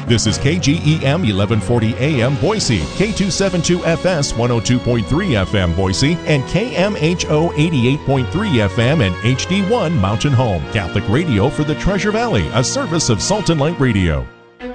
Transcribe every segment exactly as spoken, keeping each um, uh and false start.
This is K G E M eleven forty A M Boise, K two seventy-two F S one oh two point three F M Boise, and K M H O eighty-eight point three F M and H D one Mountain Home. Catholic radio for the Treasure Valley, a service of Salt and Light Radio.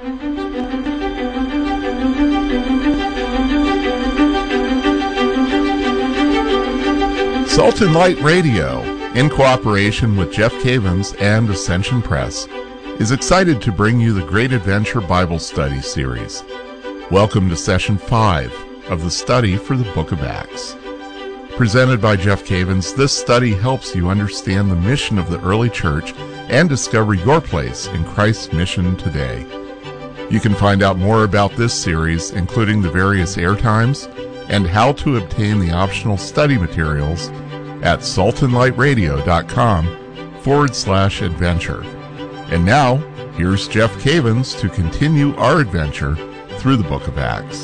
Salt and Light Radio, in cooperation with Jeff Cavins and Ascension Press, is excited to bring you the Great Adventure Bible Study Series. Welcome to Session five of the study for the Book of Acts. Presented by Jeff Cavins, this study helps you understand the mission of the early church and discover your place in Christ's mission today. You can find out more about this series, including the various air times and how to obtain the optional study materials at saltandlightradio.com forward slash adventure. And now, here's Jeff Cavins to continue our adventure through the Book of Acts.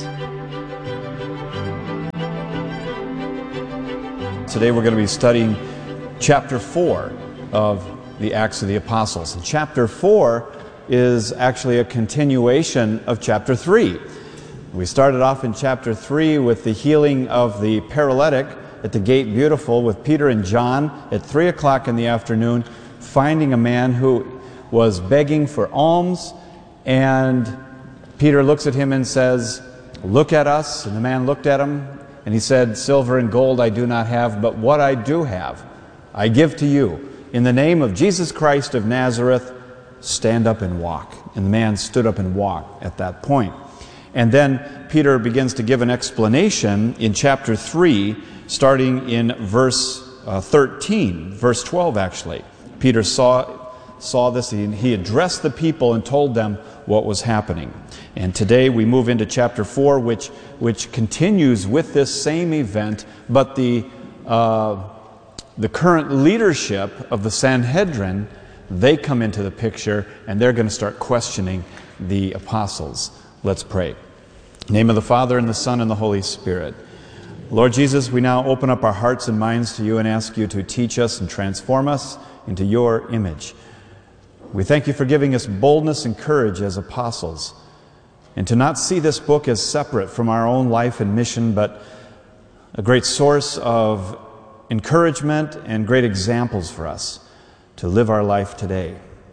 Today we're going to be studying chapter four of the Acts of the Apostles. And chapter four is actually a continuation of chapter three. We started off in chapter three with the healing of the paralytic at the Gate Beautiful with Peter and John at three o'clock in the afternoon, finding a man who was begging for alms, and Peter looks at him and says, "Look at us." And the man looked at him, and he said, "Silver and gold I do not have, but what I do have, I give to you. In the name of Jesus Christ of Nazareth, stand up and walk." And the man stood up and walked at that point. And then Peter begins to give an explanation in chapter three, starting in verse uh, thirteen, verse twelve actually. Peter saw saw this, he, he addressed the people and told them what was happening. And today we move into chapter four, which which continues with this same event, but the uh, the current leadership of the Sanhedrin, they come into the picture, and they're going to start questioning the apostles. Let's pray. In the name of the Father, and the Son, and the Holy Spirit. Lord Jesus, we now open up our hearts and minds to you and ask you to teach us and transform us into your image. We thank you for giving us boldness and courage as apostles, and to not see this book as separate from our own life and mission, but a great source of encouragement and great examples for us to live our life today.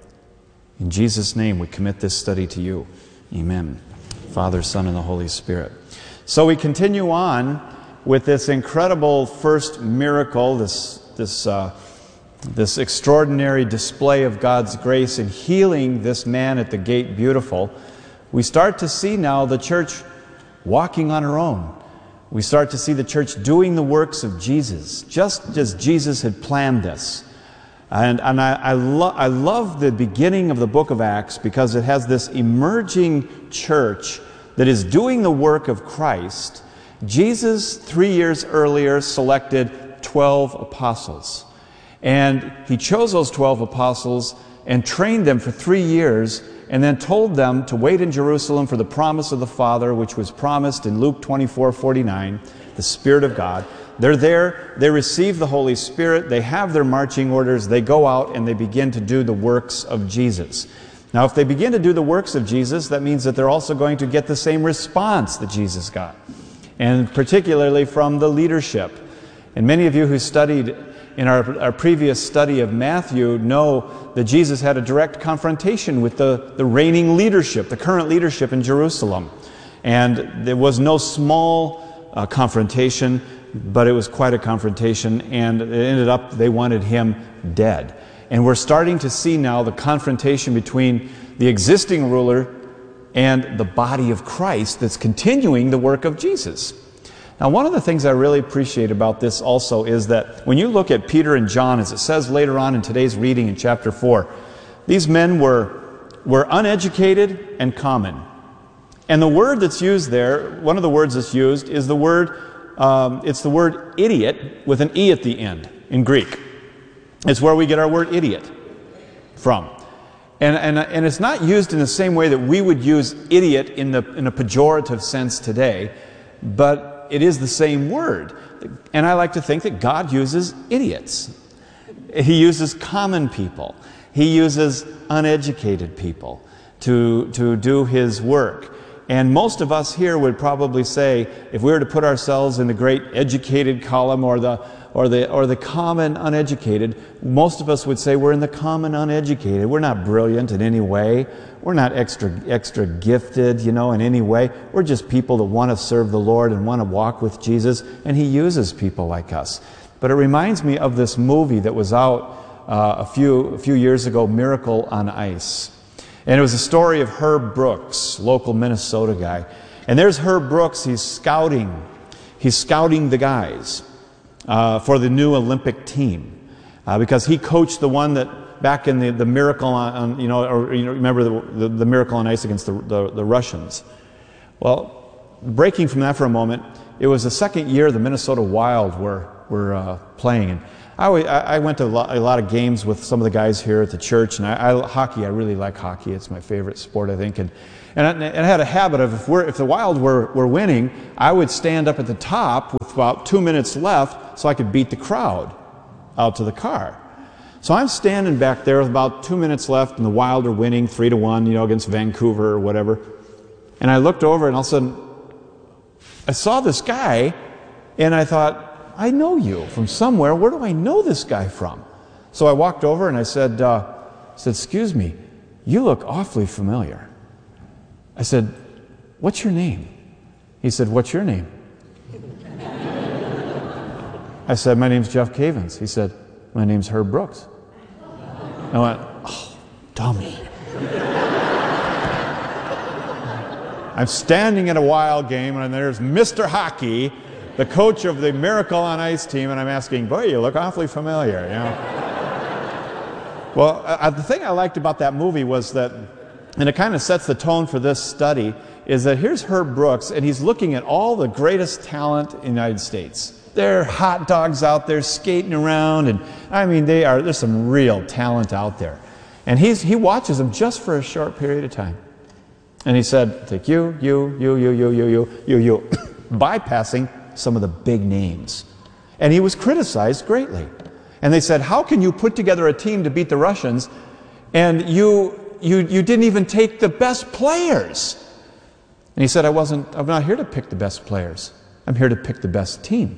In Jesus' name, we commit this study to you. Amen. Father, Son, and the Holy Spirit. So we continue on with this incredible first miracle, this this uh, this extraordinary display of God's grace in healing this man at the Gate Beautiful. We start to see now the church walking on her own. We start to see the church doing the works of Jesus, just as Jesus had planned this. And, and I, I, lo- I love the beginning of the book of Acts because it has this emerging church that is doing the work of Christ. Jesus, three years earlier, selected twelve apostles. And he chose those twelve apostles and trained them for three years and then told them to wait in Jerusalem for the promise of the Father, which was promised in Luke twenty-four forty-nine, the Spirit of God. They're there, they receive the Holy Spirit, they have their marching orders, they go out and they begin to do the works of Jesus. Now, if they begin to do the works of Jesus, that means that they're also going to get the same response that Jesus got, and particularly from the leadership. And many of you who studied in our, our previous study of Matthew know that Jesus had a direct confrontation with the, the reigning leadership, the current leadership in Jerusalem. And there was no small uh, confrontation, but it was quite a confrontation, and it ended up they wanted him dead. And we're starting to see now the confrontation between the existing ruler and the body of Christ that's continuing the work of Jesus. Now, one of the things I really appreciate about this also is that when you look at Peter and John, as it says later on in today's reading in chapter four, these men were, were uneducated and common. And the word that's used there, one of the words that's used is the word, um, it's the word idiot with an E at the end in Greek. It's where we get our word idiot from. And, and, and it's not used in the same way that we would use idiot in, the, in a pejorative sense today, but it is the same word. And I like to think that God uses idiots. He uses common people. He uses uneducated people to, to do His work. And most of us here would probably say, if we were to put ourselves in the great educated column or the or the or the common uneducated, most of us would say we're in the common uneducated. We're not brilliant in any way. We're not extra extra gifted, you know, in any way. We're just people that want to serve the Lord and want to walk with Jesus, and He uses people like us. But it reminds me of this movie that was out uh, a few a few years ago, Miracle on Ice. And it was a story of Herb Brooks, local Minnesota guy. And there's Herb Brooks, he's scouting. He's scouting the guys uh, for the new Olympic team. Uh, because he coached the one that back in the, the Miracle on, on, you know, or you know, remember the, the, the Miracle on Ice against the, the, the Russians. Well, breaking from that for a moment, it was the second year the Minnesota Wild were, were uh, playing. And I, I went to a lot, a lot of games with some of the guys here at the church, and I, I, hockey, I really like hockey. It's my favorite sport, I think. And, and, I, and I had a habit of, if, we're, if the Wild were, were winning, I would stand up at the top with about two minutes left so I could beat the crowd out to the car. So I'm standing back there with about two minutes left, and the Wild are winning three to one, you know, against Vancouver or whatever. And I looked over, and all of a sudden, I saw this guy, and I thought, I know you from somewhere. Where do I know this guy from? So I walked over and I said, uh, said, excuse me, you look awfully familiar. I said, what's your name? He said, what's your name? I said, my name's Jeff Cavins. He said, my name's Herb Brooks. I went, oh, dummy. I'm standing at a Wild game and there's Mister Hockey, the coach of the Miracle on Ice team, and I'm asking, boy, you look awfully familiar, you know. Well, uh, the thing I liked about that movie was that, and it kind of sets the tone for this study, is that here's Herb Brooks, and he's looking at all the greatest talent in the United States. There are hot dogs out there skating around, and I mean, they are, there's some real talent out there. And he's, he watches them just for a short period of time. And he said, take you, you, you, you, you, you, you, you, you, bypassing some of the big names. And he was criticized greatly. And they said, how can you put together a team to beat the Russians and you you you didn't even take the best players? And he said, I wasn't I'm not here to pick the best players. I'm here to pick the best team.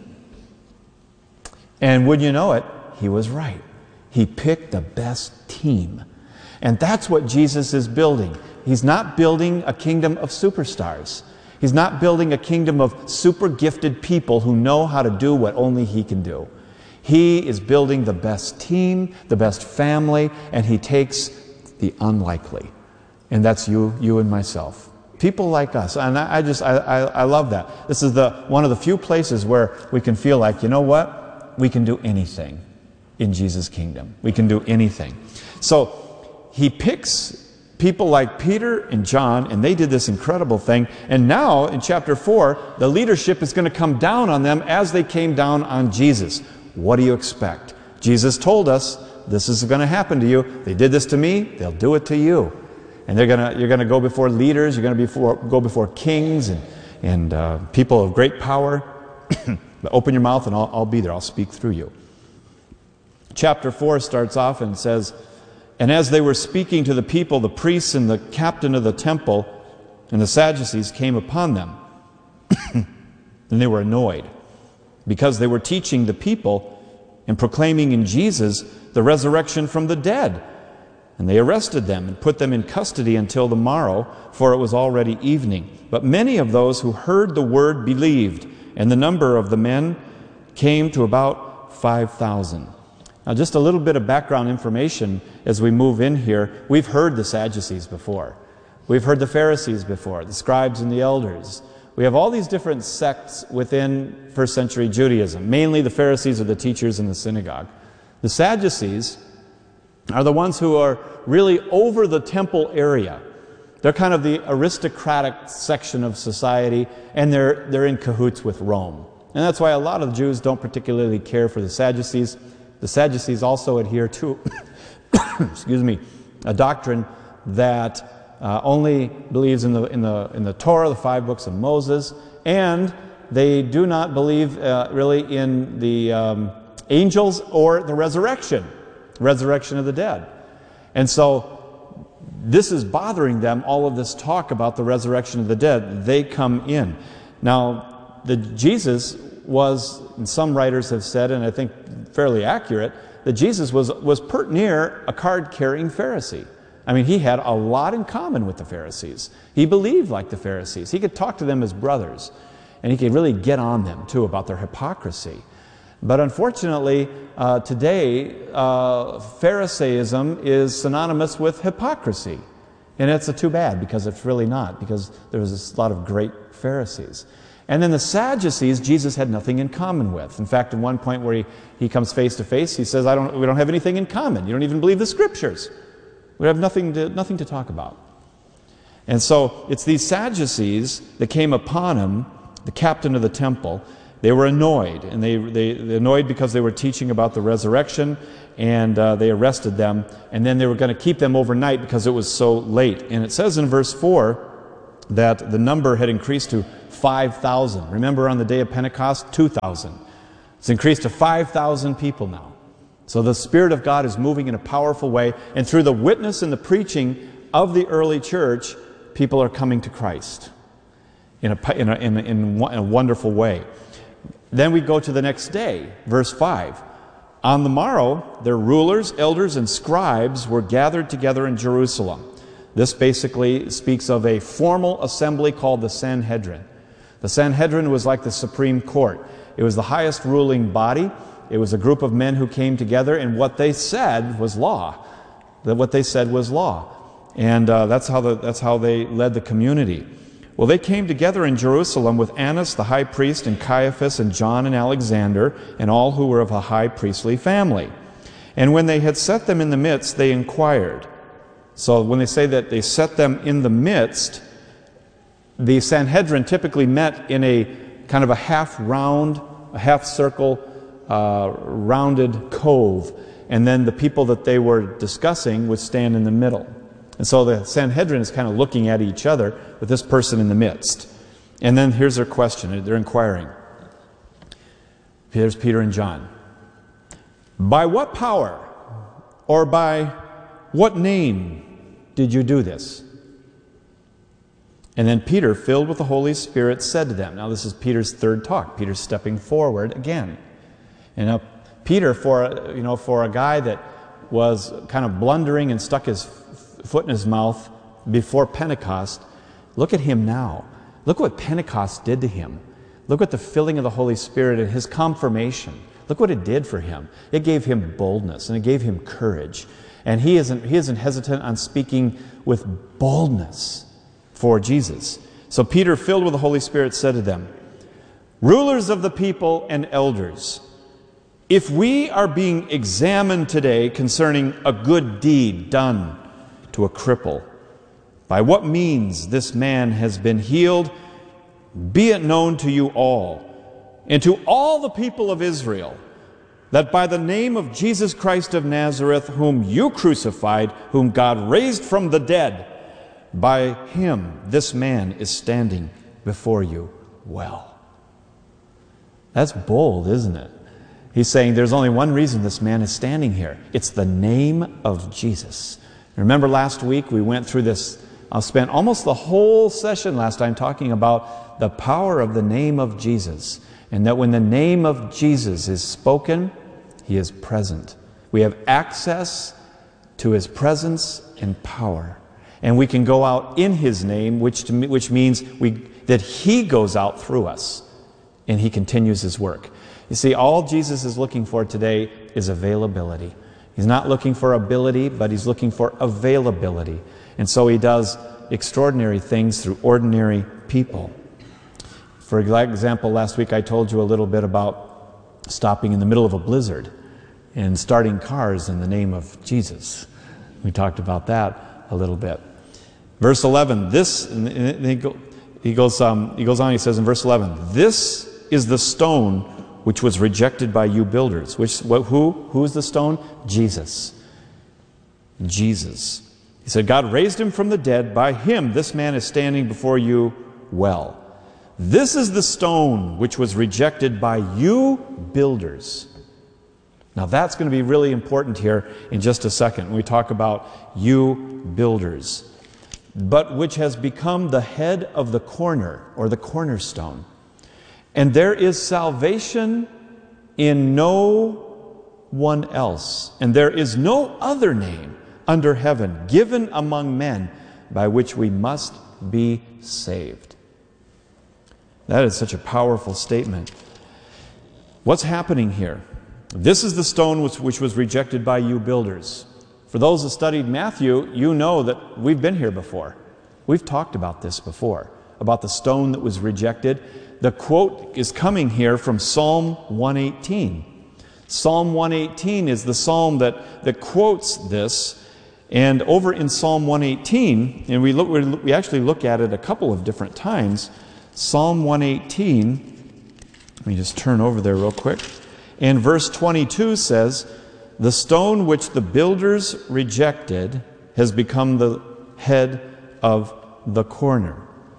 And would you know it, he was right. He picked the best team. And that's what Jesus is building. He's not building a kingdom of superstars. He's not building a kingdom of super gifted people who know how to do what only He can do. He is building the best team, the best family, and He takes the unlikely. And that's you, you and myself. People like us. And I, I just, I, I, I love that. This is the one of the few places where we can feel like, you know what? We can do anything in Jesus' kingdom. We can do anything. So He picks people like Peter and John, and they did this incredible thing. And now, in chapter four, the leadership is going to come down on them as they came down on Jesus. What do you expect? Jesus told us, this is going to happen to you. They did this to me, they'll do it to you. And they're going to, you're going to go before leaders, you're going to before, go before kings and, and uh, people of great power. Open your mouth and I'll, I'll be there. I'll speak through you. Chapter four starts off and says, and as they were speaking to the people, the priests and the captain of the temple and the Sadducees came upon them. And they were annoyed because they were teaching the people and proclaiming in Jesus the resurrection from the dead. And they arrested them and put them in custody until the morrow, for it was already evening. But many of those who heard the word believed, and the number of the men came to about five thousand. Now, just a little bit of background information as we move in here. We've heard the Sadducees before. We've heard the Pharisees before, the scribes and the elders. We have all these different sects within first century Judaism. Mainly the Pharisees are the teachers in the synagogue. The Sadducees are the ones who are really over the temple area. They're kind of the aristocratic section of society, and they're, they're in cahoots with Rome. And that's why a lot of Jews don't particularly care for the Sadducees. The Sadducees also adhere to, excuse me, a doctrine that uh, only believes in the, in, the, in the Torah, the five books of Moses, and they do not believe uh, really in the um, angels or the resurrection, resurrection of the dead. And so this is bothering them, all of this talk about the resurrection of the dead. They come in. Now, the Jesus was, and some writers have said, and I think fairly accurate, that Jesus was, was pert near a card-carrying Pharisee. I mean, he had a lot in common with the Pharisees. He believed like the Pharisees. He could talk to them as brothers, and he could really get on them, too, about their hypocrisy. But unfortunately, uh, today, uh, Pharisaism is synonymous with hypocrisy. And it's a too bad, because it's really not, because there was a lot of great Pharisees. And then the Sadducees, Jesus had nothing in common with. In fact, at one point where he, he comes face to face, he says, I don't, we don't have anything in common. You don't even believe the Scriptures. We have nothing to, nothing to talk about. And so it's these Sadducees that came upon him, the captain of the temple. They were annoyed, and they, they, they annoyed because they were teaching about the resurrection, and uh, they arrested them, and then they were going to keep them overnight because it was so late. And it says in verse four that the number had increased to five thousand. Remember on the day of Pentecost, two thousand. It's increased to five thousand people now. So the Spirit of God is moving in a powerful way, and through the witness and the preaching of the early church, people are coming to Christ in a, in a, in a, in a wonderful way. Then we go to the next day, verse five. On the morrow, their rulers, elders, and scribes were gathered together in Jerusalem. This basically speaks of a formal assembly called the Sanhedrin. The Sanhedrin was like the Supreme Court. It was the highest ruling body. It was a group of men who came together, and what they said was law. That what they said was law. And uh, that's how the, that's how they led the community. Well, they came together in Jerusalem with Annas the high priest, and Caiaphas, and John, and Alexander, and all who were of a high priestly family. And when they had set them in the midst, they inquired. So when they say that they set them in the midst, the Sanhedrin typically met in a kind of a half round, a half circle, uh, rounded cove. And then the people that they were discussing would stand in the middle. And so the Sanhedrin is kind of looking at each other with this person in the midst. And then here's their question. They're inquiring. Here's Peter and John. By what power or by what name did you do this? And then Peter, filled with the Holy Spirit, said to them. Now this is Peter's third talk. Peter's stepping forward again. And now Peter, for you know, for a guy that was kind of blundering and stuck his foot in his mouth before Pentecost, look at him now. Look what Pentecost did to him. Look at the filling of the Holy Spirit and his confirmation. Look what it did for him. It gave him boldness, and it gave him courage. And he isn't, he isn't hesitant on speaking with boldness for Jesus. So Peter, filled with the Holy Spirit, said to them, rulers of the people and elders, if we are being examined today concerning a good deed done to a cripple, by what means this man has been healed, be it known to you all, and to all the people of Israel, that by the name of Jesus Christ of Nazareth, whom you crucified, whom God raised from the dead, by him this man is standing before you well. That's bold, isn't it? He's saying there's only one reason this man is standing here. It's the name of Jesus. Remember last week we went through this, I spent almost the whole session last time talking about the power of the name of Jesus. And that when the name of Jesus is spoken, he is present. We have access to his presence and power. And we can go out in his name, which, to me, which means we, that he goes out through us and he continues his work. You see, all Jesus is looking for today is availability. He's not looking for ability, but he's looking for availability. And so he does extraordinary things through ordinary people. For example, last week I told you a little bit about stopping in the middle of a blizzard and starting cars in the name of Jesus. We talked about that a little bit. Verse eleven, this, and he, go, he, goes, um, he goes on, he says in verse eleven, this is the stone which was rejected by you builders. Which, who? Who is the stone? Jesus. Jesus. He said, God raised him from the dead. By him, this man is standing before you well. This is the stone which was rejected by you builders. Now that's going to be really important here in just a second when we talk about you builders. But which has become the head of the corner, or the cornerstone. And there is salvation in no one else. And there is no other name under heaven given among men by which we must be saved. That is such a powerful statement. What's happening here? This is the stone which, which was rejected by you builders. For those who studied Matthew, you know that we've been here before. We've talked about this before, about the stone that was rejected. The quote is coming here from Psalm one eighteen. Psalm one eighteen is the psalm that, that quotes this. And over in Psalm one eighteen, and we, look, we actually look at it a couple of different times, Psalm one eighteen, let me just turn over there real quick. And verse twenty-two says, "The stone which the builders rejected has become the head of the corner."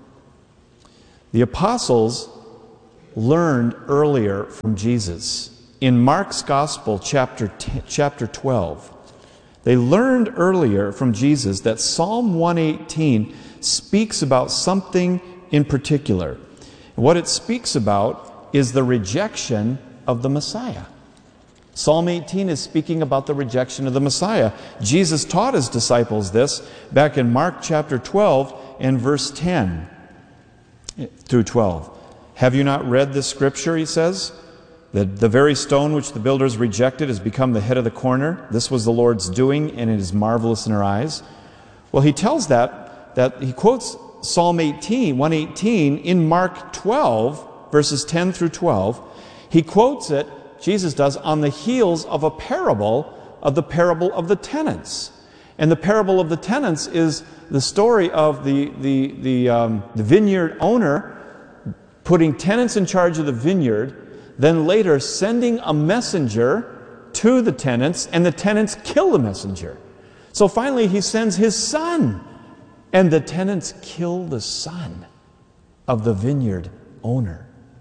The apostles learned earlier from Jesus. In Mark's Gospel, chapter, ten, chapter twelve, they learned earlier from Jesus that Psalm one eighteen speaks about something in particular. What it speaks about is the rejection of the Messiah. Psalm eighteen is speaking about the rejection of the Messiah. Jesus taught his disciples this back in Mark chapter twelve and verse ten through twelve. "Have you not read this scripture," he says, "that the very stone which the builders rejected has become the head of the corner? This was the Lord's doing, and it is marvelous in our eyes." Well, he tells that, that he quotes Psalm eighteen, one eighteen in Mark twelve, verses ten through twelve. He quotes it, Jesus does, on the heels of a parable, of the parable of the tenants. And the parable of the tenants is the story of the, the, the, um, the vineyard owner putting tenants in charge of the vineyard, then later sending a messenger to the tenants, and the tenants kill the messenger. So finally he sends his son, and the tenants kill the son of the vineyard owner.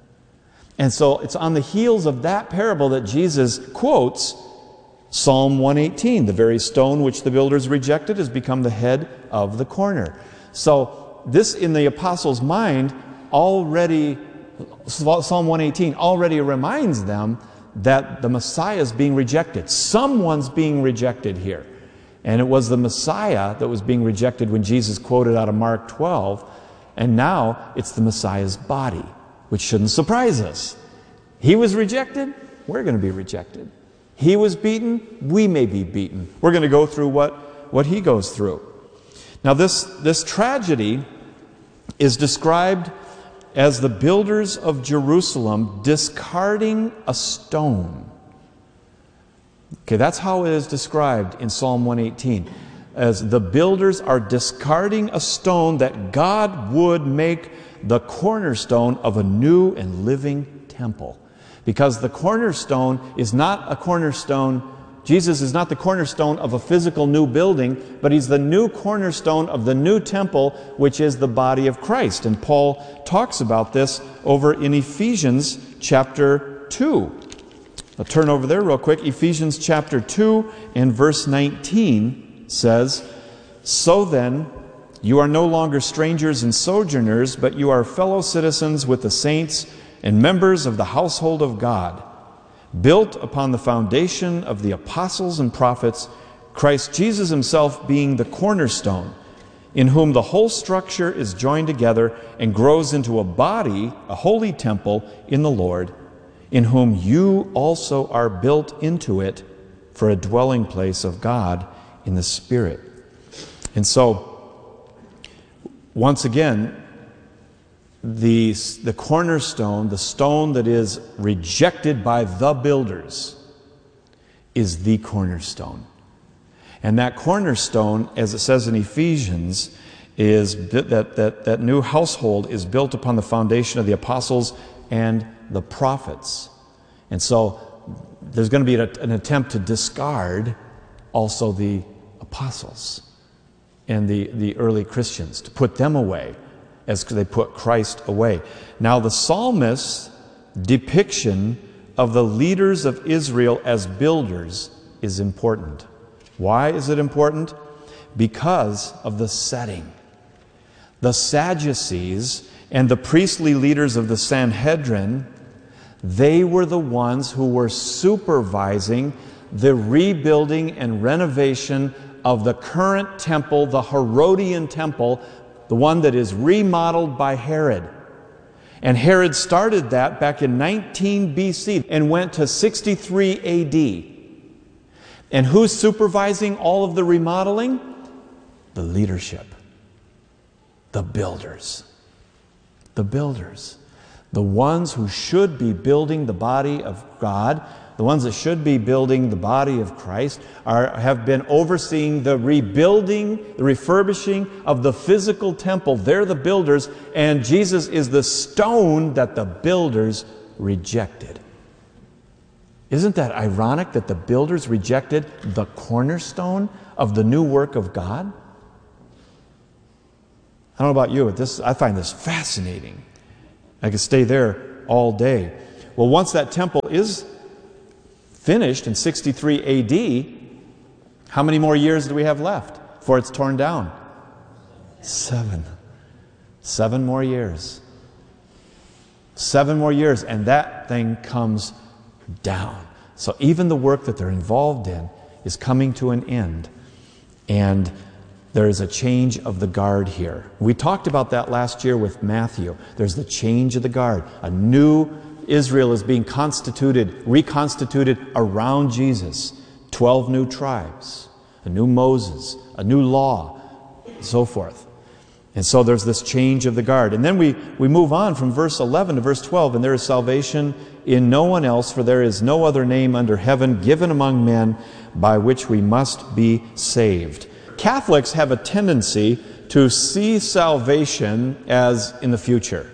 And so it's on the heels of that parable that Jesus quotes Psalm one eighteen. "The very stone which the builders rejected has become the head of the corner." So this, in the apostles' mind, already, Psalm one eighteen already reminds them that the Messiah is being rejected. Someone's being rejected here. And it was the Messiah that was being rejected when Jesus quoted out of Mark twelve. And now it's the Messiah's body, which shouldn't surprise us. He was rejected, we're going to be rejected. He was beaten, we may be beaten. We're going to go through what, what he goes through. Now this, this tragedy is described as the builders of Jerusalem discarding a stone. Okay, that's how it is described in Psalm one eighteen. As the builders are discarding a stone that God would make the cornerstone of a new and living temple. Because the cornerstone is not a cornerstone, Jesus is not the cornerstone of a physical new building, but he's the new cornerstone of the new temple, which is the body of Christ. And Paul talks about this over in Ephesians chapter two. I'll turn over there real quick. Ephesians chapter two and verse nineteen says, "So then, you are no longer strangers and sojourners, but you are fellow citizens with the saints and members of the household of God, built upon the foundation of the apostles and prophets, Christ Jesus himself being the cornerstone, in whom the whole structure is joined together and grows into a body, a holy temple in the Lord, in whom you also are built into it for a dwelling place of God in the Spirit." And so, once again, the, the cornerstone, the stone that is rejected by the builders, is the cornerstone. And that cornerstone, as it says in Ephesians, is that, that, that new household is built upon the foundation of the apostles and the prophets. And so there's going to be an attempt to discard also the apostles and the, the early Christians, to put them away as they put Christ away. Now the psalmist's depiction of the leaders of Israel as builders is important. Why is it important? Because of the setting. The Sadducees and the priestly leaders of the Sanhedrin, they were the ones who were supervising the rebuilding and renovation of the current temple, the Herodian temple, the one that is remodeled by Herod. And Herod started that back in nineteen B C and went to sixty-three A D. And who's supervising all of the remodeling? The leadership. The builders. The builders. The ones who should be building the body of God, the ones that should be building the body of Christ, are, have been overseeing the rebuilding, the refurbishing of the physical temple. They're the builders, and Jesus is the stone that the builders rejected. Isn't that ironic that the builders rejected the cornerstone of the new work of God? I don't know about you, but this, I find this fascinating. I could stay there all day. Well, once that temple is finished in sixty-three A D, how many more years do we have left before it's torn down? Seven. Seven more years. Seven more years, and that thing comes down. So even the work that they're involved in is coming to an end. And there is a change of the guard here. We talked about that last year with Matthew. There's the change of the guard. A new Israel is being constituted, reconstituted around Jesus. Twelve new tribes, a new Moses, a new law, and so forth. And so there's this change of the guard. And then we, we move on from verse eleven to verse twelve, and there is salvation in no one else, for there is no other name under heaven given among men by which we must be saved. Catholics have a tendency to see salvation as in the future.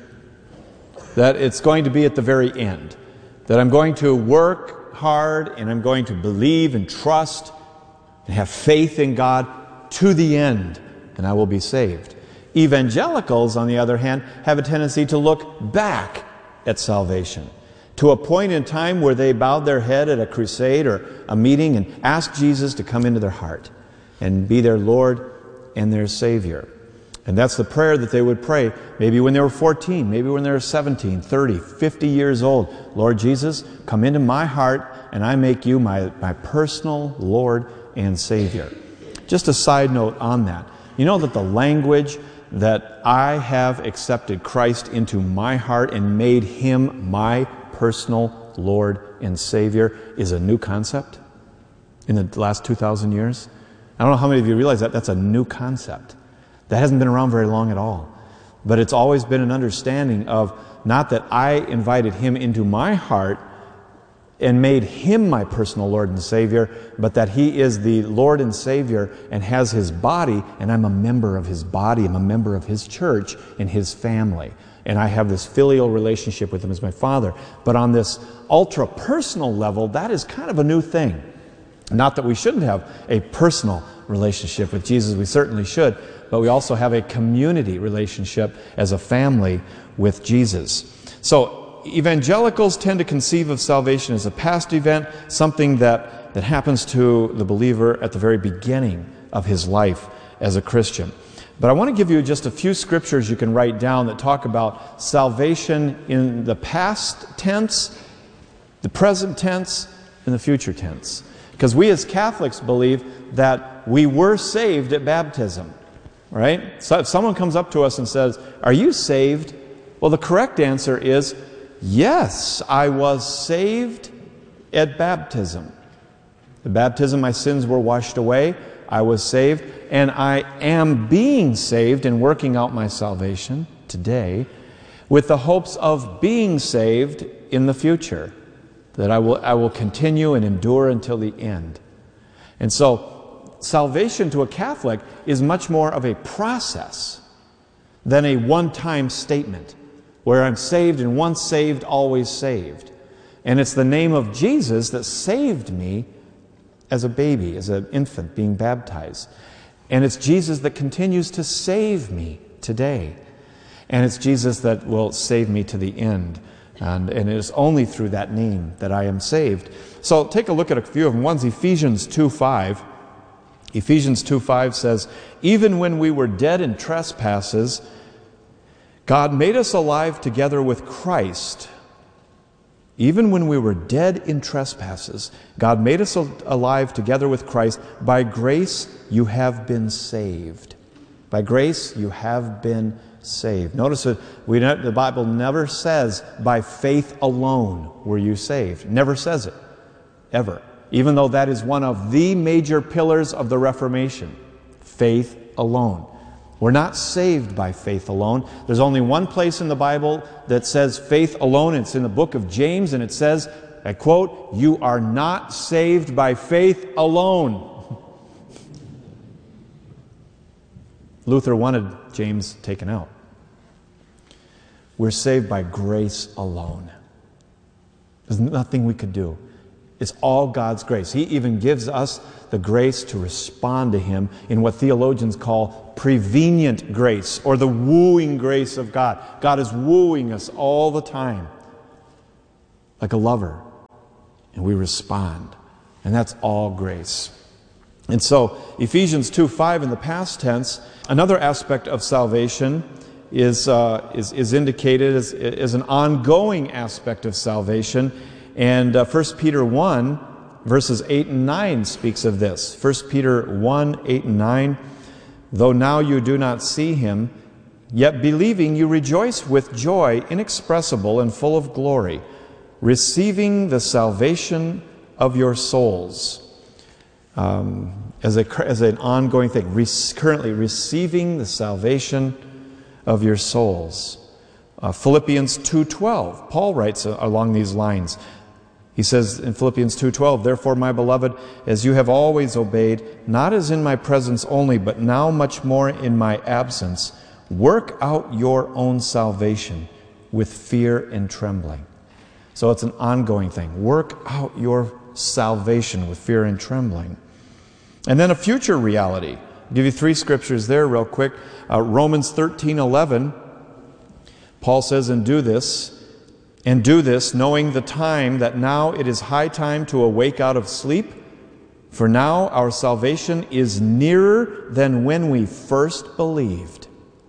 That it's going to be at the very end. That I'm going to work hard and I'm going to believe and trust and have faith in God to the end, and I will be saved. Evangelicals, on the other hand, have a tendency to look back at salvation, to a point in time where they bowed their head at a crusade or a meeting and asked Jesus to come into their heart and be their Lord and their Savior. And that's the prayer that they would pray maybe when they were fourteen, maybe when they were seventeen, thirty, fifty years old. Lord Jesus, come into my heart and I make you my, my personal Lord and Savior. Just a side note on that. You know that the language that I have accepted Christ into my heart and made Him my personal Lord and Savior is a new concept in the last two thousand years? I don't know how many of you realize that. That's a new concept. That hasn't been around very long at all. But it's always been an understanding of not that I invited Him into my heart and made Him my personal Lord and Savior, but that He is the Lord and Savior and has His body, and I'm a member of His body. I'm a member of His church and His family. And I have this filial relationship with Him as my Father. But on this ultra-personal level, that is kind of a new thing. Not that we shouldn't have a personal relationship with Jesus, we certainly should, but we also have a community relationship as a family with Jesus. So evangelicals tend to conceive of salvation as a past event, something that, that happens to the believer at the very beginning of his life as a Christian. But I want to give you just a few scriptures you can write down that talk about salvation in the past tense, the present tense, and the future tense. Because we as Catholics believe that we were saved at baptism, right? So if someone comes up to us and says, "Are you saved?" Well, the correct answer is, yes, I was saved at baptism. At baptism, my sins were washed away. I was saved, and I am being saved and working out my salvation today with the hopes of being saved in the future. That I will, I will continue and endure until the end. And so, salvation to a Catholic is much more of a process than a one-time statement where I'm saved and once saved, always saved. And it's the name of Jesus that saved me as a baby, as an infant being baptized. And it's Jesus that continues to save me today. And it's Jesus that will save me to the end. And, and it is only through that name that I am saved. So take a look at a few of them. One's Ephesians two five. Ephesians two five says, even when we were dead in trespasses, God made us alive together with Christ. Even when we were dead in trespasses, God made us alive together with Christ. By grace you have been saved. By grace you have been saved. Notice that we don't, the Bible never says, by faith alone were you saved. It never says it, ever. Even though that is one of the major pillars of the Reformation. Faith alone. We're not saved by faith alone. There's only one place in the Bible that says faith alone. It's in the book of James, and it says, I quote, you are not saved by faith alone. Luther wanted James taken out. We're saved by grace alone. There's nothing we could do. It's all God's grace. He even gives us the grace to respond to Him in what theologians call prevenient grace, or the wooing grace of God. God is wooing us all the time, like a lover, and we respond. And that's all grace. And so, Ephesians two five in the past tense, another aspect of salvation is, uh, is, is indicated as, as an ongoing aspect of salvation. And uh, First Peter one, verses eight and nine speaks of this. First Peter one, eight and nine, though now you do not see Him, yet believing you rejoice with joy inexpressible and full of glory, receiving the salvation of your souls. Um, as, a, as an ongoing thing, Re- currently receiving the salvation of your souls. Uh, Philippians two twelve, Paul writes uh, along these lines. He says in Philippians two twelve, therefore, my beloved, as you have always obeyed, not as in my presence only, but now much more in my absence, work out your own salvation with fear and trembling. So it's an ongoing thing. Work out your salvation with fear and trembling. And then a future reality. I'll give you three scriptures there real quick. Uh, Romans thirteen eleven, Paul says, and do this, and do this, knowing the time that now it is high time to awake out of sleep, for now our salvation is nearer than when we first believed.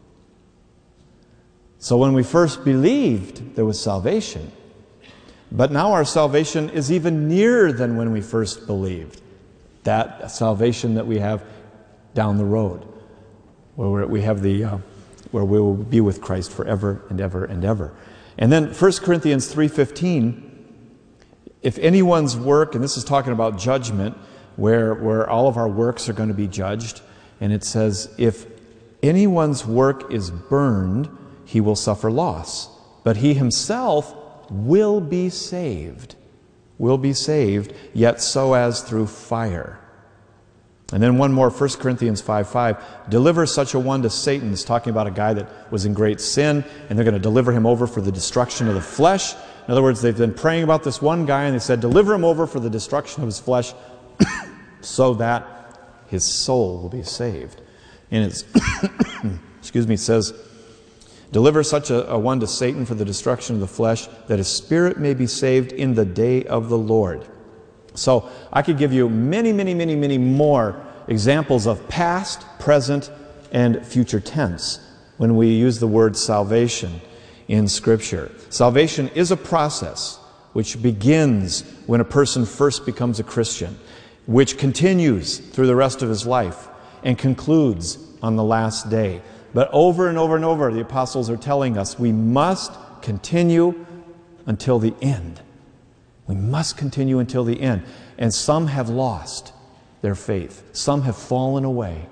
So when we first believed, there was salvation. But now our salvation is even nearer than when we first believed. That salvation that we have down the road, where we're, we have the, uh, where we will be with Christ forever and ever and ever. And then First Corinthians three fifteen, if anyone's work, and this is talking about judgment, where, where all of our works are going to be judged, and it says, if anyone's work is burned, he will suffer loss, but he himself will be saved, will be saved, yet so as through fire. And then one more, First Corinthians five five, deliver such a one to Satan. It's talking about a guy that was in great sin, and they're going to deliver him over for the destruction of the flesh. In other words, they've been praying about this one guy, and they said, deliver him over for the destruction of his flesh, so that his soul will be saved. And it's, excuse me, it says, deliver such a, a one to Satan for the destruction of the flesh, that his spirit may be saved in the day of the Lord. So I could give you many, many, many, many more examples of past, present, and future tense when we use the word salvation in Scripture. Salvation is a process which begins when a person first becomes a Christian, which continues through the rest of his life and concludes on the last day. But over and over and over, the apostles are telling us we must continue until the end. We must continue until the end. And some have lost their faith. Some have fallen away.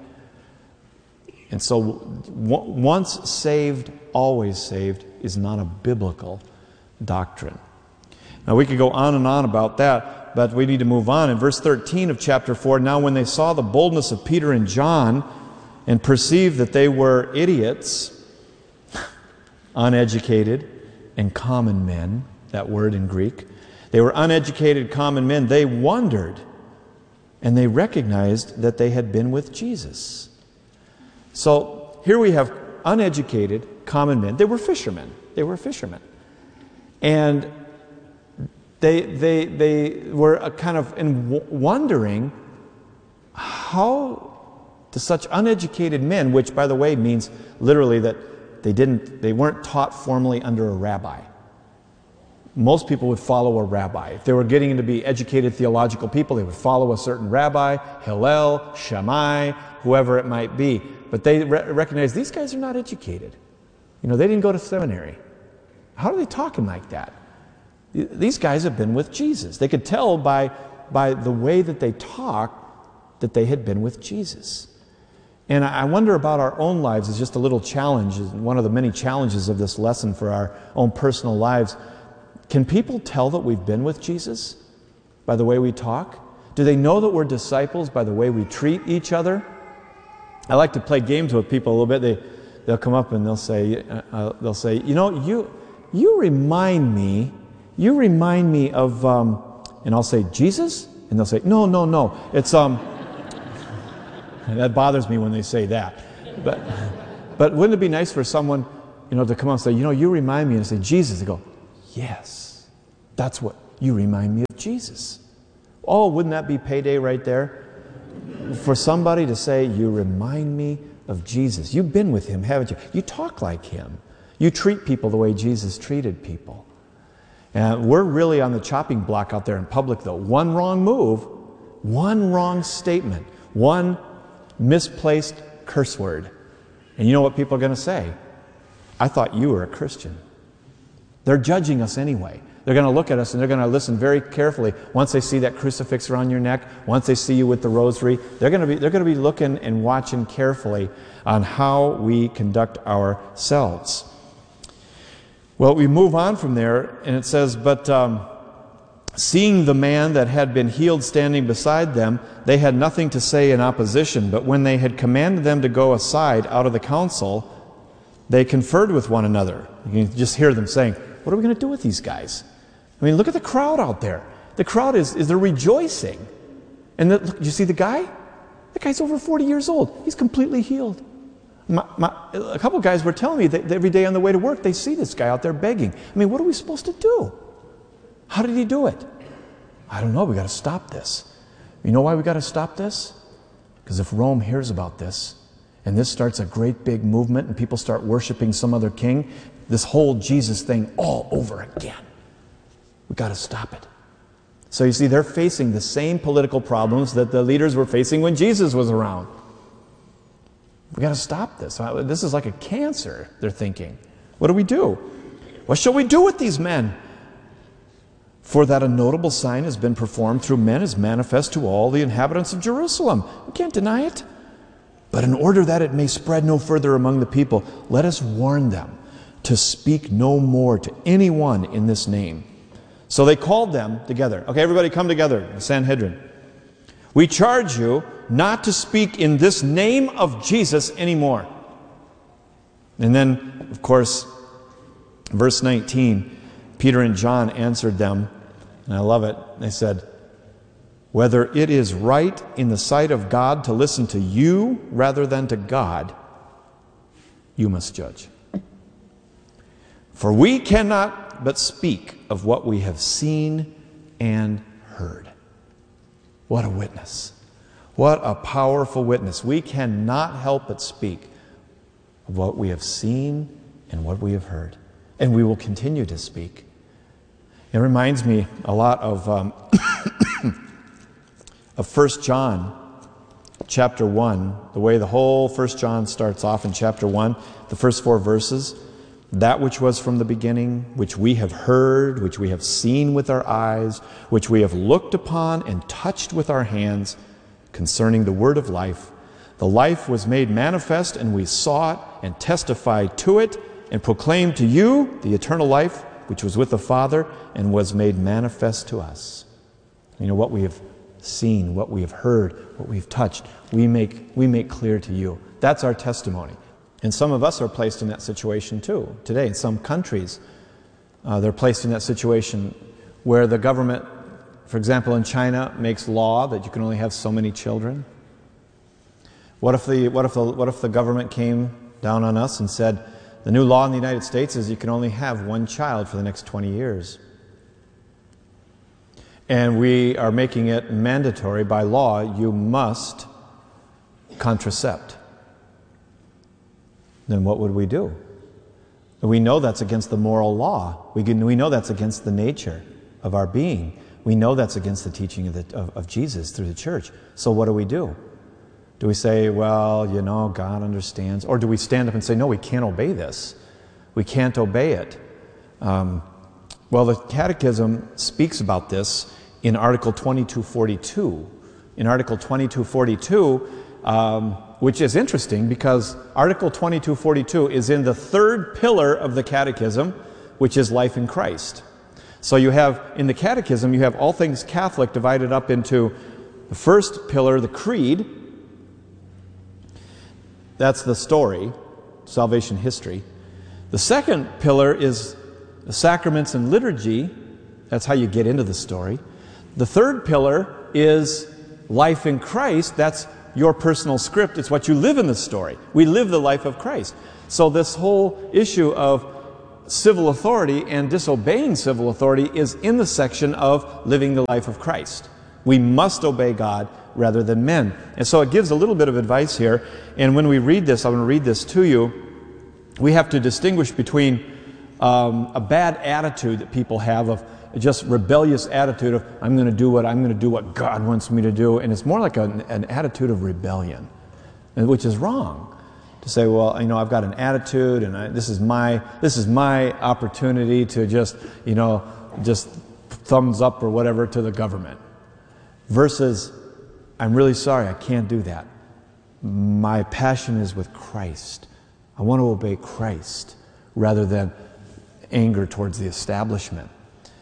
And so once saved, always saved is not a biblical doctrine. Now we could go on and on about that, but we need to move on. In verse thirteen of chapter four, now when they saw the boldness of Peter and John and perceived that they were idiots, uneducated, and common men, that word in Greek, they were uneducated, common men. They wondered, and they recognized that they had been with Jesus. So here we have uneducated, common men. They were fishermen. They were fishermen. And they, they, they were kind of in wondering, how do such uneducated men, which by the way means literally that they didn't, they weren't taught formally under a rabbi. Most people would follow a rabbi. If they were getting to be educated theological people, they would follow a certain rabbi, Hillel, Shammai, whoever it might be. But they re- recognized these guys are not educated. You know, they didn't go to seminary. How are they talking like that? These guys have been with Jesus. They could tell by, by the way that they talk that they had been with Jesus. And I wonder about our own lives as just a little challenge, one of the many challenges of this lesson for our own personal lives. Can people tell that we've been with Jesus by the way we talk? Do they know that we're disciples by the way we treat each other? I like to play games with people a little bit. They, they'll come up and they'll say, uh, they'll say, you know, you, you remind me, you remind me of, um, and I'll say, Jesus? And they'll say, no, no, no, it's, um, that bothers me when they say that. But, but wouldn't it be nice for someone, you know, to come up and say, you know, you remind me, and say, Jesus, they go, yes, that's what, you remind me of Jesus. Oh, wouldn't that be payday right there? For somebody to say, you remind me of Jesus. You've been with him, haven't you? You talk like him. You treat people the way Jesus treated people. And we're really on the chopping block out there in public, though. One wrong move, one wrong statement, one misplaced curse word. And you know what people are going to say? I thought you were a Christian. They're judging us anyway. They're going to look at us and they're going to listen very carefully. Once they see that crucifix around your neck, once they see you with the rosary, they're going to be, they're going to be looking and watching carefully on how we conduct ourselves. Well, we move on from there, and it says, but um, seeing the man that had been healed standing beside them, they had nothing to say in opposition. But when they had commanded them to go aside out of the council, they conferred with one another. You can just hear them saying, what are we going to do with these guys? I mean, look at the crowd out there. The crowd is, is they're rejoicing. And the, look, you see the guy? The guy's over forty years old. He's completely healed. My, my, a couple of guys were telling me that every day on the way to work, they see this guy out there begging. I mean, what are we supposed to do? How did he do it? I don't know. We got to stop this. You know why we got to stop this? Because if Rome hears about this, and this starts a great big movement, and people start worshiping some other king, this whole Jesus thing all over again. We got to stop it. So you see, they're facing the same political problems that the leaders were facing when Jesus was around. We got to stop this. This is like a cancer, they're thinking. What do we do? What shall we do with these men? For that a notable sign has been performed through men is manifest to all the inhabitants of Jerusalem. We can't deny it. But in order that it may spread no further among the people, let us warn them to speak no more to anyone in this name. So they called them together. Okay, everybody come together, the Sanhedrin. We charge you not to speak in this name of Jesus anymore. And then, of course, verse nineteen, Peter and John answered them, and I love it. They said, whether it is right in the sight of God to listen to you rather than to God, you must judge. For we cannot but speak of what we have seen and heard. What a witness. What a powerful witness. We cannot help but speak of what we have seen and what we have heard. And we will continue to speak. It reminds me a lot of, um, of First John chapter one, the way the whole First John starts off in chapter one, the first four verses. That which was from the beginning, which we have heard, which we have seen with our eyes, which we have looked upon and touched with our hands, concerning the word of life. The life was made manifest, and we saw it and testified to it and proclaimed to you the eternal life which was with the Father and was made manifest to us. You know, what we have seen, what we have heard, what we've touched, we make, we make clear to you. That's our testimony. And some of us are placed in that situation too. Today, in some countries, uh, they're placed in that situation where the government, for example, in China, makes law that you can only have so many children. What if the what if the what if the government came down on us and said, The new law in the United States is you can only have one child for the next twenty years. And we are making it mandatory by law, you must contracept. Then what would we do? We know that's against the moral law. We, can, we know that's against the nature of our being. We know that's against the teaching of, the, of, of Jesus through the church. So what do we do? Do we say, well, you know, God understands? Or do we stand up and say, no, we can't obey this. We can't obey it. Um, well, the Catechism speaks about this in Article twenty-two forty-two. In Article twenty-two forty-two, um, which is interesting because Article twenty-two forty-two is in the third pillar of the Catechism, which is life in Christ. So you have, in the Catechism, you have all things Catholic divided up into the first pillar, the Creed. That's the story, salvation history. The second pillar is the sacraments and liturgy. That's how you get into the story. The third pillar is life in Christ. That's your personal script. It's what you live in the story. We live the life of Christ. So this whole issue of civil authority and disobeying civil authority is in the section of living the life of Christ. We must obey God rather than men. And so it gives a little bit of advice here. And when we read this, I'm going to read this to you. We have to distinguish between um, a bad attitude that people have of just rebellious attitude of I'm going to do what I'm going to do what God wants me to do, and it's more like an, an attitude of rebellion, which is wrong. To say, well, you know, I've got an attitude, and I, this is my this is my opportunity to just, you know, just thumbs up or whatever to the government. Versus, I'm really sorry, I can't do that. My passion is with Christ. I want to obey Christ rather than anger towards the establishment.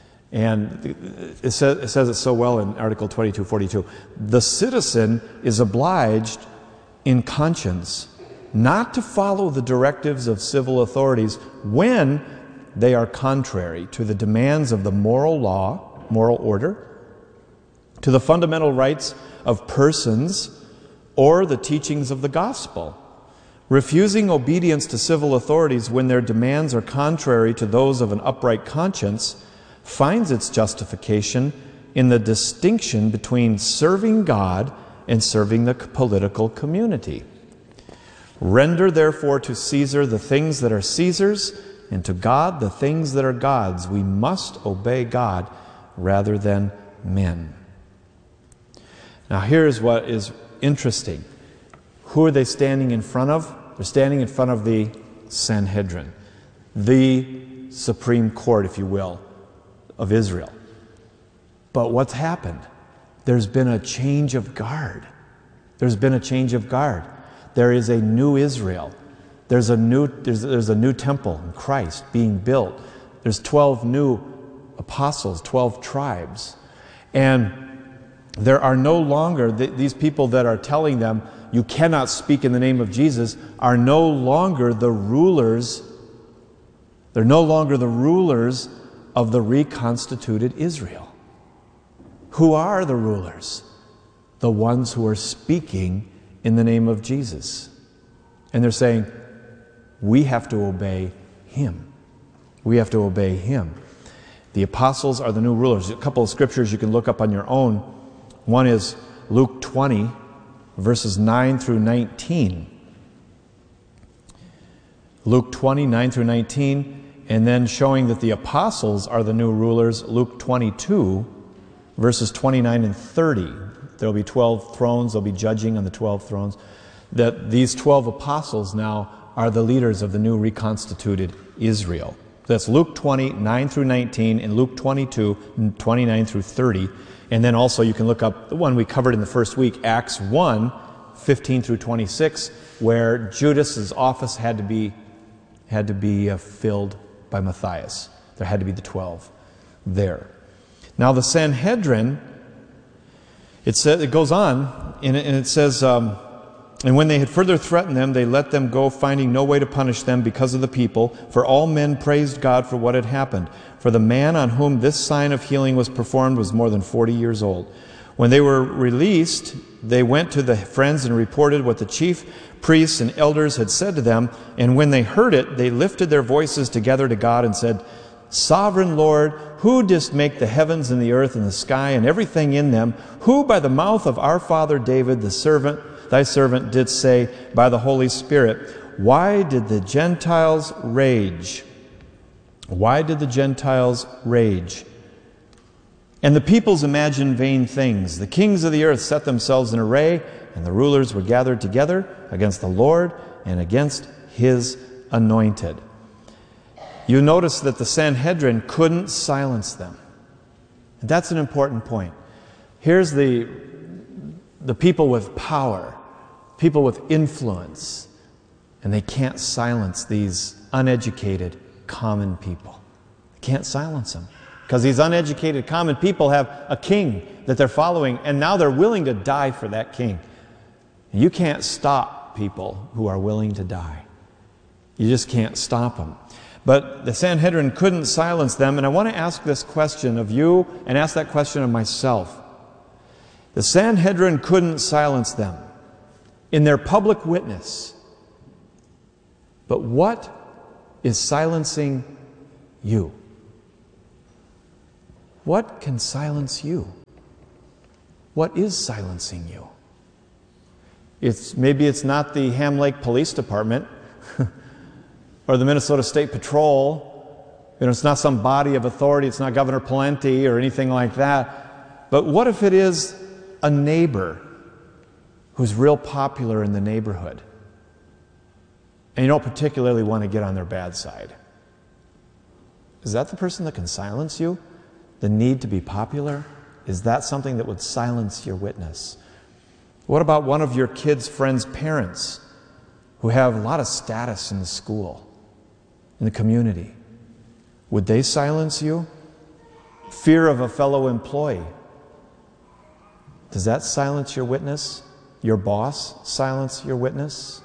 And it says, it says it so well in Article twenty-two forty-two. The citizen is obliged in conscience not to follow the directives of civil authorities when they are contrary to the demands of the moral law, moral order, to the fundamental rights of persons, or the teachings of the gospel. Refusing obedience to civil authorities when their demands are contrary to those of an upright conscience finds its justification in the distinction between serving God and serving the political community. Render therefore to Caesar the things that are Caesar's, and to God the things that are God's. We must obey God rather than men. Now here's what is interesting. Who are they standing in front of? They're standing in front of the Sanhedrin, the Supreme Court, if you will, of Israel. But what's happened? There's been a change of guard. There's been a change of guard. There is a new Israel. There's a new, there's, there's a new temple in Christ being built. There's twelve new apostles, twelve tribes. And there are no longer, th- these people that are telling them, you cannot speak in the name of Jesus, are no longer the rulers. They're no longer the rulers of the reconstituted Israel. Who are the rulers? The ones who are speaking in the name of Jesus. And they're saying, we have to obey Him. We have to obey Him. The apostles are the new rulers. A couple of scriptures you can look up on your own. One is Luke twenty, verses nine through nineteen. Luke twenty, nine through nineteen, and then showing that the apostles are the new rulers, Luke twenty-two, verses twenty-nine and thirty. There will be twelve thrones, they'll be judging on the twelve thrones. That these twelve apostles now are the leaders of the new reconstituted Israel. That's Luke twenty, nine through nineteen, and Luke twenty-two, twenty-nine through thirty. And then also you can look up the one we covered in the first week, Acts one, fifteen through twenty-six, where Judas's office had to be had to be uh, filled by Matthias. There had to be the twelve there. Now the Sanhedrin, it says, it goes on, and it, and it says, um, and when they had further threatened them, they let them go, finding no way to punish them because of the people. For all men praised God for what had happened. For the man on whom this sign of healing was performed was more than forty years old. When they were released, they went to the friends and reported what the chief priests and elders had said to them, and when they heard it, they lifted their voices together to God and said, Sovereign Lord, who didst make the heavens and the earth and the sky and everything in them, who by the mouth of our father David, the servant, thy servant, did say by the Holy Spirit, why did the Gentiles rage? Why did the Gentiles rage? And the peoples imagine vain things. The kings of the earth set themselves in array, and the rulers were gathered together against the Lord and against his anointed. You notice that the Sanhedrin couldn't silence them. And that's an important point. Here's the, the people with power, people with influence, and they can't silence these uneducated, common people. They can't silence them. Because these uneducated, common people have a king that they're following, and now they're willing to die for that king. And you can't stop people who are willing to die. You just can't stop them. But the Sanhedrin couldn't silence them, and I want to ask this question of you and ask that question of myself. The Sanhedrin couldn't silence them in their public witness. But what is silencing you? What can silence you? What is silencing you? It's, maybe it's not the Ham Lake Police Department or the Minnesota State Patrol. You know, it's not some body of authority. It's not Governor Pawlenty or anything like that. But what if it is a neighbor who's real popular in the neighborhood, and you don't particularly want to get on their bad side? Is that the person that can silence you? The need to be popular? Is that something that would silence your witness? What about one of your kids' friends' parents who have a lot of status in the school, in the community? Would they silence you? Fear of a fellow employee. Does that silence your witness? Your boss silence your witness?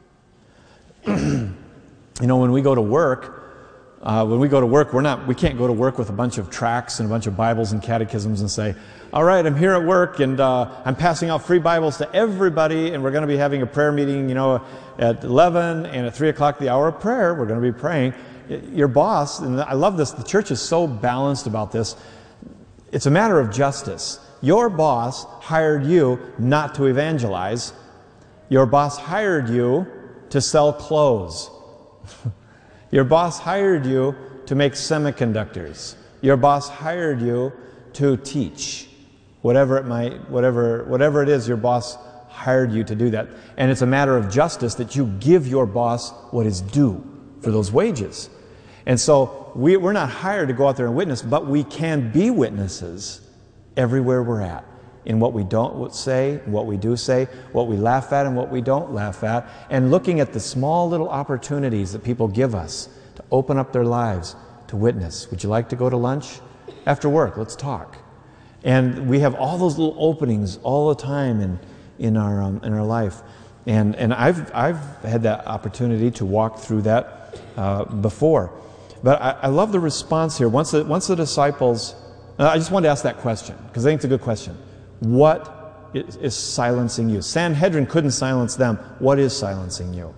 You know, when we go to work, Uh, when we go to work, we're not, we can't go to work with a bunch of tracts and a bunch of Bibles and catechisms and say, all right, I'm here at work and uh, I'm passing out free Bibles to everybody, and we're going to be having a prayer meeting, you know, at eleven, and at three o'clock, the hour of prayer, we're going to be praying. Your boss, and I love this, the church is so balanced about this, it's a matter of justice. Your boss hired you not to evangelize. Your boss hired you to sell clothes. Your boss hired you to make semiconductors. Your boss hired you to teach. Whatever it might, whatever, whatever it is, your boss hired you to do that. And it's a matter of justice that you give your boss what is due for those wages. And so we, we're not hired to go out there and witness, but we can be witnesses everywhere we're at. In what we don't say, what we do say, what we laugh at and what we don't laugh at, and looking at the small little opportunities that people give us to open up their lives to witness. Would you like to go to lunch? After work, let's talk. And we have all those little openings all the time in, in, our, um, in our life. And, and I've, I've had that opportunity to walk through that uh, before. But I, I love the response here. Once the, once the disciples, uh, I just wanted to ask that question, because I think it's a good question. What is, is silencing you? Sanhedrin couldn't silence them. What is silencing you?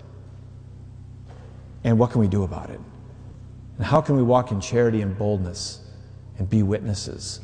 And what can we do about it? And how can we walk in charity and boldness and be witnesses?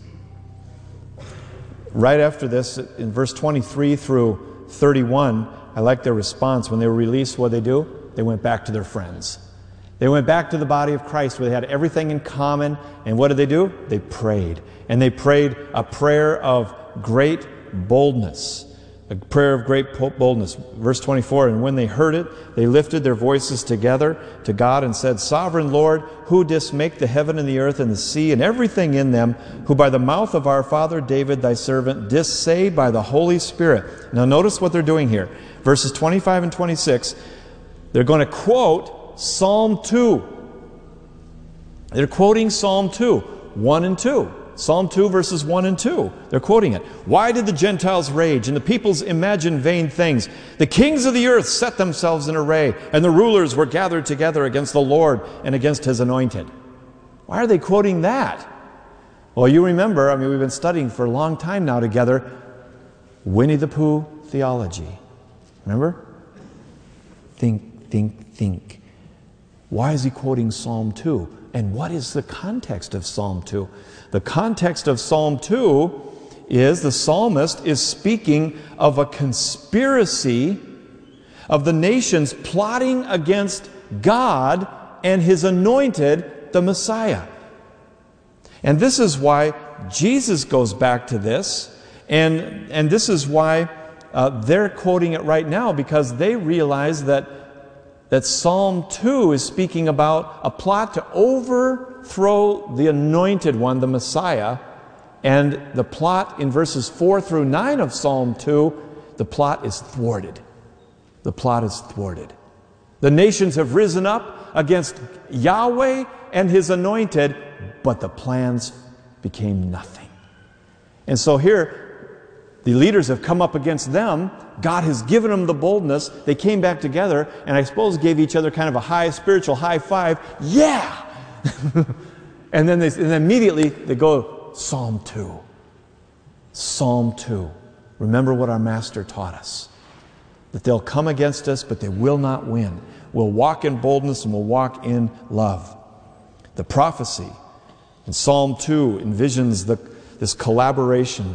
Right after this, in verse twenty-three through thirty-one, I like their response. When they were released, what did they do? They went back to their friends. They went back to the body of Christ where they had everything in common. And what did they do? They prayed. And they prayed a prayer of great boldness. A prayer of great boldness. Verse twenty-four, and when they heard it, they lifted their voices together to God and said, Sovereign Lord, who didst make the heaven and the earth and the sea and everything in them, who by the mouth of our father David thy servant didst say by the Holy Spirit. Now notice what they're doing here. Verses twenty-five and twenty-six, they're going to quote Psalm two. They're quoting Psalm two, one and two. Psalm two, verses one and two. They're quoting it. Why did the Gentiles rage, and the peoples imagine vain things? The kings of the earth set themselves in array, and the rulers were gathered together against the Lord and against his anointed. Why are they quoting that? Well, you remember, I mean, we've been studying for a long time now together, Winnie the Pooh theology. Remember? think, think, think. Why is he quoting Psalm two? And what is the context of Psalm two? The context of Psalm two is the psalmist is speaking of a conspiracy of the nations plotting against God and His anointed, the Messiah. And this is why Jesus goes back to this, and, and this is why uh, they're quoting it right now, because they realize that, that Psalm two is speaking about a plot to overthrow the anointed one, the Messiah, and the plot in verses four through nine of Psalm two, the plot is thwarted. The plot is thwarted. The nations have risen up against Yahweh and His anointed, but the plans became nothing. And so here, the leaders have come up against them. God has given them the boldness. They came back together, and I suppose gave each other kind of a high spiritual high five. Yeah! and then they, and then immediately they go, Psalm two. Psalm two. Remember what our Master taught us. That they'll come against us, but they will not win. We'll walk in boldness and we'll walk in love. The prophecy in Psalm two envisions the, this collaboration